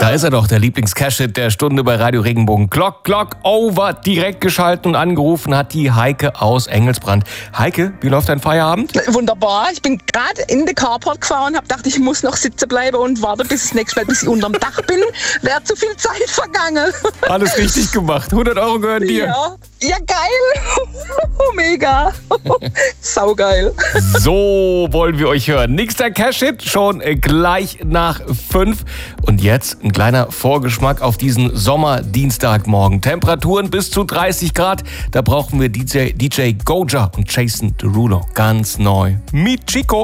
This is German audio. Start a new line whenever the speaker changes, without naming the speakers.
Da ist er doch, der Lieblings-Cash-Hit der Stunde bei Radio Regenbogen. Clock over, direkt geschalten und angerufen hat die Heike aus Engelsbrand. Heike, wie läuft dein Feierabend?
Wunderbar, ich bin gerade in den Carport gefahren, habe gedacht, ich muss noch sitzen bleiben und warte bis das nächste Mal, bis ich unterm Dach bin. Wäre zu viel Zeit vergangen.
Alles richtig gemacht, 100 € gehören dir.
Ja geil, mega, saugeil.
So wollen wir euch hören. Nächster Cash-Hit schon gleich nach 5. Und jetzt ein kleiner Vorgeschmack auf diesen Sommerdienstagmorgen. Temperaturen bis zu 30 Grad. Da brauchen wir DJ Goja und Jason Derulo. Ganz neu. Mit Chico.